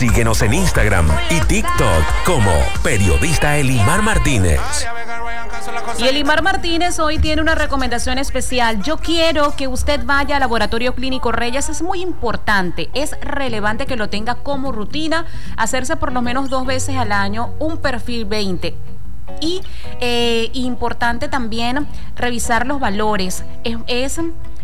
Síguenos en Instagram y TikTok como Periodista Elimar Martínez. Y Elimar Martínez hoy tiene una recomendación especial. Yo quiero que usted vaya al Laboratorio Clínico Reyes. Es muy importante, es relevante que lo tenga como rutina, hacerse por lo menos 2 veces al año un perfil 20. Y importante también revisar los valores. Es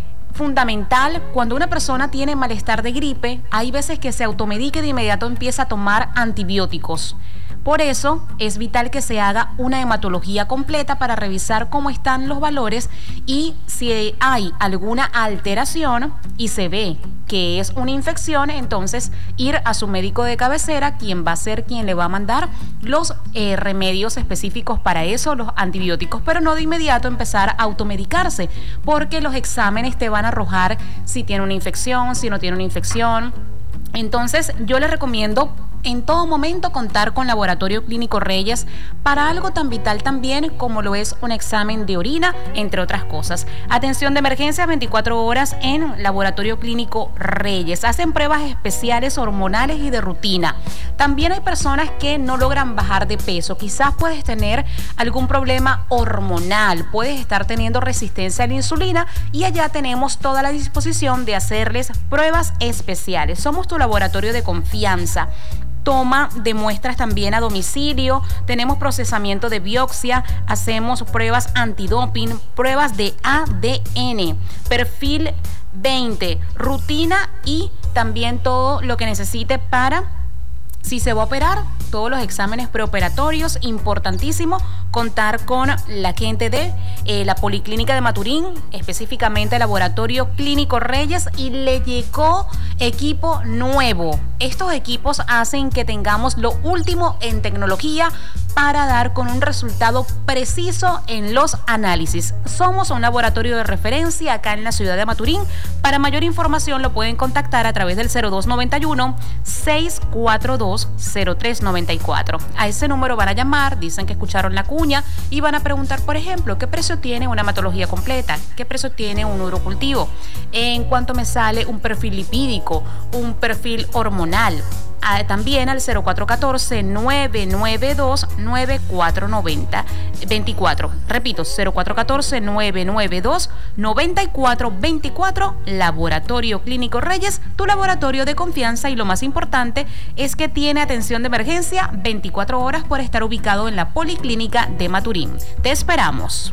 fundamental cuando una persona tiene malestar de gripe, hay veces que se automedica y de inmediato empieza a tomar antibióticos. Por eso es vital que se haga una hematología completa para revisar cómo están los valores y si hay alguna alteración y se ve que es una infección, entonces ir a su médico de cabecera, quien va a ser quien le va a mandar los remedios específicos para eso, los antibióticos, pero no de inmediato empezar a automedicarse, porque los exámenes te van a arrojar si tiene una infección, si no tiene una infección. Entonces yo les recomiendo en todo momento contar con Laboratorio Clínico Reyes para algo tan vital también como lo es un examen de orina, entre otras cosas. Atención de emergencia 24 horas en Laboratorio Clínico Reyes. Hacen pruebas especiales hormonales y de rutina. También hay personas que no logran bajar de peso. Quizás puedes tener algún problema hormonal, puedes estar teniendo resistencia a la insulina y allá tenemos toda la disposición de hacerles pruebas especiales. Somos tu laboratorio de confianza. Toma de muestras también a domicilio, tenemos procesamiento de biopsia, hacemos pruebas antidoping, pruebas de ADN, perfil 20, rutina y también todo lo que necesite para, si se va a operar, todos los exámenes preoperatorios. Importantísimo contar con la gente de la Policlínica de Maturín, específicamente el Laboratorio Clínico Reyes, y le llegó equipo nuevo. Estos equipos hacen que tengamos lo último en tecnología para dar con un resultado preciso en los análisis. Somos un laboratorio de referencia acá en la ciudad de Maturín. Para mayor información lo pueden contactar a través del 0291-642-0394. A ese número van a llamar, dicen que escucharon la cuña y van a preguntar, por ejemplo, ¿qué precio tiene una hematología completa? ¿Qué precio tiene un urocultivo? ¿En cuánto me sale un perfil lipídico? ¿Un perfil hormonal? También al 0414-992-9490-24. Repito, 0414-992-9424. Laboratorio Clínico Reyes, tu laboratorio de confianza, y lo más importante es que tiene atención de emergencia 24 horas por estar ubicado en la Policlínica de Maturín. Te esperamos.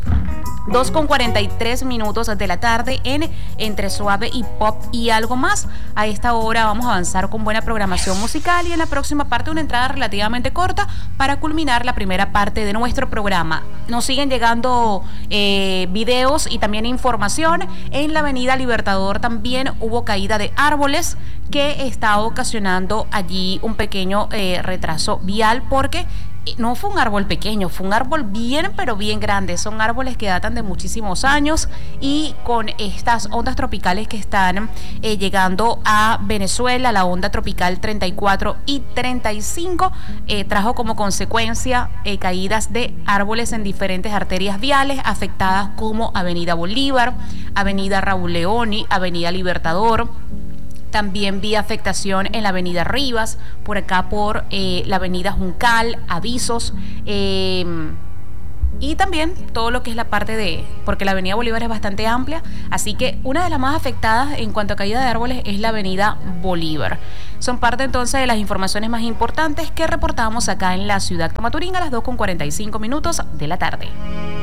2:43 de la tarde en Entre Suave y Pop y Algo Más. A esta hora vamos a avanzar con buena programación musical y en la próxima parte una entrada relativamente corta para culminar la primera parte de nuestro programa. Nos siguen llegando videos y también información. En la Avenida Libertador también hubo caída de árboles que está ocasionando allí un pequeño retraso vial, porque no fue un árbol pequeño, fue un árbol bien, pero bien grande. Son árboles que datan de muchísimos años y con estas ondas tropicales que están llegando a Venezuela, la onda tropical 34 y 35, trajo como consecuencia caídas de árboles en diferentes arterias viales afectadas, como Avenida Bolívar, Avenida Raúl Leoni, Avenida Libertador. También vi afectación en la Avenida Rivas, por acá por la Avenida Juncal, Avisos, y también todo lo que es la parte porque la Avenida Bolívar es bastante amplia, así que una de las más afectadas en cuanto a caída de árboles es la Avenida Bolívar. Son parte entonces de las informaciones más importantes que reportamos acá en la ciudad de Maturín a las 2:45 de la tarde.